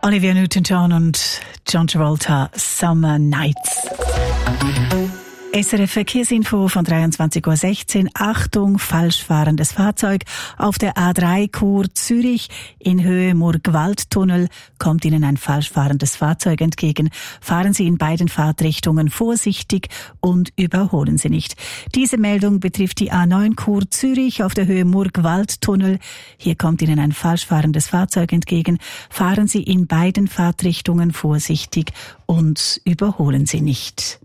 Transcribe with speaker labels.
Speaker 1: Olivia Newton-John und John Travolta, Summer Nights. SRF Verkehrsinfo von 23:16 Uhr. Achtung, falsch fahrendes Fahrzeug auf der A3 Chur Zürich in Höhe Murgwaldtunnel kommt Ihnen ein falsch fahrendes Fahrzeug entgegen. Fahren Sie in beiden Fahrtrichtungen vorsichtig und überholen Sie nicht. Diese Meldung betrifft die A9 Chur Zürich auf der Höhe Murgwaldtunnel. Hier kommt Ihnen ein falsch fahrendes Fahrzeug entgegen. Fahren Sie in beiden Fahrtrichtungen vorsichtig und überholen Sie nicht.